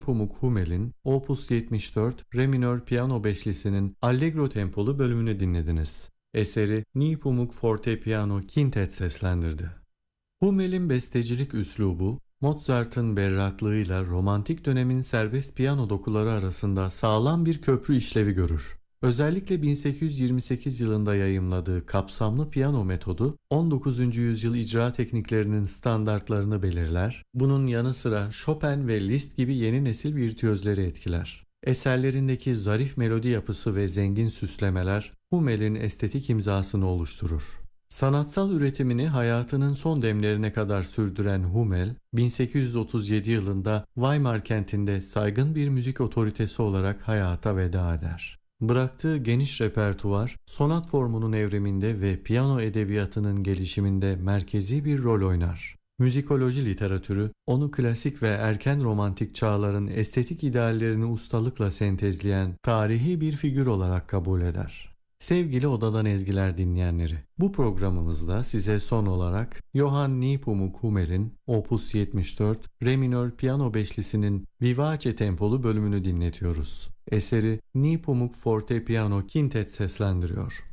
Pamuk Hummel'in Opus 74 Re minör piyano beşlisinin Allegro tempolu bölümünü dinlediniz. Eseri Nepomuk Forte Piyano Quintet seslendirdi. Hummel'in bestecilik üslubu, Mozart'ın berraklığıyla romantik dönemin serbest piyano dokuları arasında sağlam bir köprü işlevi görür. Özellikle 1828 yılında yayımladığı kapsamlı piyano metodu 19. yüzyıl icra tekniklerinin standartlarını belirler, bunun yanı sıra Chopin ve Liszt gibi yeni nesil virtüözleri etkiler. Eserlerindeki zarif melodi yapısı ve zengin süslemeler Hummel'in estetik imzasını oluşturur. Sanatsal üretimini hayatının son demlerine kadar sürdüren Hummel, 1837 yılında Weimar kentinde saygın bir müzik otoritesi olarak hayata veda eder. Bıraktığı geniş repertuvar, sonat formunun evriminde ve piyano edebiyatının gelişiminde merkezi bir rol oynar. Müzikoloji literatürü, onu klasik ve erken romantik çağların estetik ideallerini ustalıkla sentezleyen tarihi bir figür olarak kabul eder. Sevgili Odadan Ezgiler dinleyenleri, bu programımızda size son olarak Johann Nepomuk Hummel'in Opus 74 Re minör piyano beşlisinin Vivace tempolu bölümünü dinletiyoruz. Eseri Nepomuk Forte Piyano Quintet seslendiriyor.